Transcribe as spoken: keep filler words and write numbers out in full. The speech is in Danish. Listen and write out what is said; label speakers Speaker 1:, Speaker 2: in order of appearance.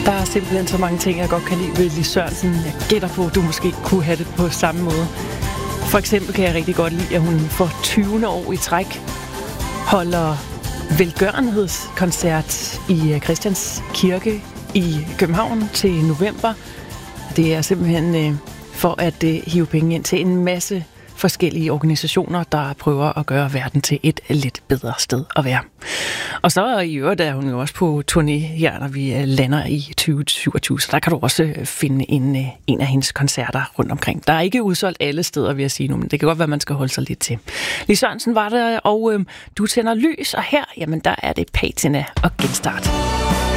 Speaker 1: Der er simpelthen så mange ting, jeg godt kan lide ved Lis Sørensen. Jeg gætter på, at du måske kunne have det på samme måde. For eksempel kan jeg rigtig godt lide, at hun for tyvende år i træk holder velgørenhedskoncert i Christians Kirke i København til november. Det er simpelthen for at hive penge ind til en masse forskellige organisationer, der prøver at gøre verden til et lidt bedre sted at være. Og så i øvrigt er hun jo også på turné her, når vi lander i tyve syvogtyve, så der kan du også finde en, en af hendes koncerter rundt omkring. Der er ikke udsolgt alle steder, vil jeg sige nu, men det kan godt være, man skal holde sig lidt til. Lis Sørensen var der, og øh, du tænder lys, og her, jamen der er det Patina og Genstart.